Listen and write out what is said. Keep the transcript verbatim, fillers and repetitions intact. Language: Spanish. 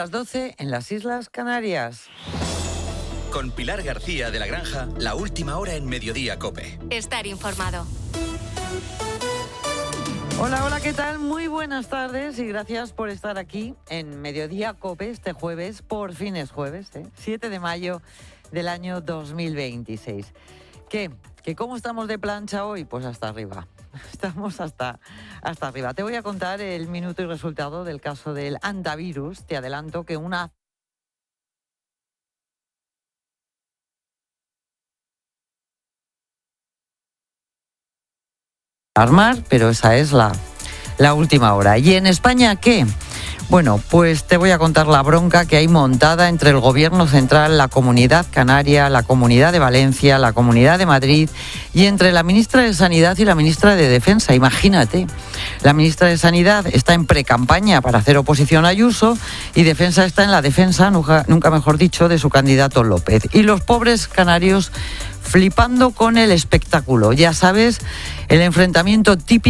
las doce en las Islas Canarias. Con Pilar García de la Granja, la última hora en Mediodía COPE. Estar informado. Hola, hola, ¿qué tal? Muy buenas tardes y gracias por estar aquí en Mediodía COPE este jueves. Por fin es jueves, ¿eh? siete de mayo del año dos mil veintiséis. ¿Qué? ¿Que cómo estamos de plancha hoy? Pues hasta arriba. Estamos hasta, hasta arriba. Te voy a contar el minuto y resultado del caso del hantavirus. Te adelanto que una... armar, pero esa es la, la última hora. ¿Y en España qué? Bueno, pues te voy a contar la bronca que hay montada entre el Gobierno central, la Comunidad Canaria, la Comunidad de Valencia, la Comunidad de Madrid y entre la ministra de Sanidad y la ministra de Defensa. Imagínate, la ministra de Sanidad está en precampaña para hacer oposición a Ayuso y Defensa está en la defensa, nunca, nunca mejor dicho, de su candidato López. Y los pobres canarios flipando con el espectáculo. Ya sabes, el enfrentamiento típico